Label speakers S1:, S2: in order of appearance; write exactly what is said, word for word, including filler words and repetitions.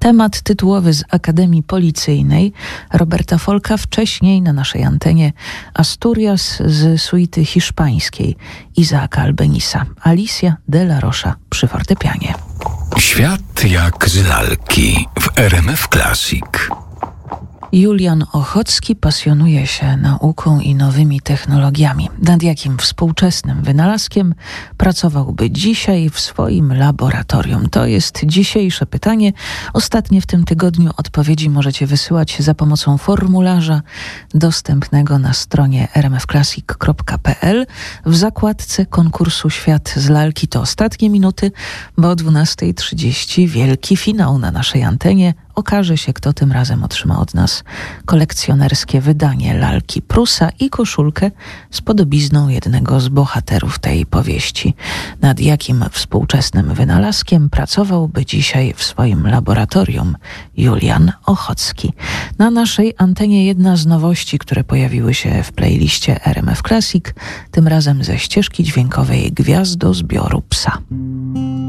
S1: Temat tytułowy z Akademii Policyjnej Roberta Folka, wcześniej na naszej antenie Asturias z suity hiszpańskiej Isaaca Albenisa, Alicia de la Rocha przy fortepianie.
S2: Świat jak z lalki w R M F Classic.
S1: Julian Ochocki pasjonuje się nauką i nowymi technologiami. Nad jakim współczesnym wynalazkiem pracowałby dzisiaj w swoim laboratorium? To jest dzisiejsze pytanie. Ostatnie w tym tygodniu odpowiedzi możecie wysyłać za pomocą formularza dostępnego na stronie r m f classic kropka p l. W zakładce konkursu Świat z lalki to ostatnie minuty, bo o dwunasta trzydzieści wielki finał na naszej antenie. Okaże się, kto tym razem otrzyma od nas kolekcjonerskie wydanie lalki Prusa i koszulkę z podobizną jednego z bohaterów tej powieści. Nad jakim współczesnym wynalazkiem pracowałby dzisiaj w swoim laboratorium Julian Ochocki? Na naszej antenie jedna z nowości, które pojawiły się w playliście R M F Classic, tym razem ze ścieżki dźwiękowej Gwiazdozbioru Psa.